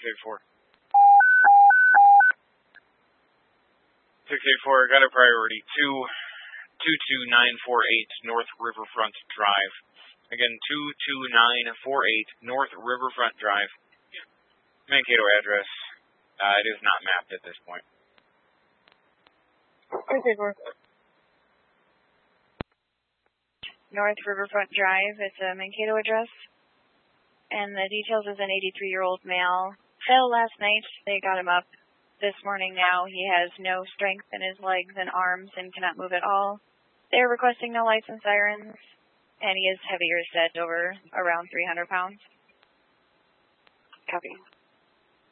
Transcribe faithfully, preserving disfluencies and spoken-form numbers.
eighty-four. six eighty-four, got a priority. two two two nine four eight North Riverfront Drive. Again, two two nine four eight North Riverfront Drive. Mankato address. Uh, it is not mapped at this point. six eighty-four. North Riverfront Drive, it's a Mankato address. And the details is an eighty-three-year-old male. Fell last night. They got him up this morning now. He has no strength in his legs and arms and cannot move at all. They're requesting no lights and sirens. And he is heavier set, over around three hundred pounds. Copy.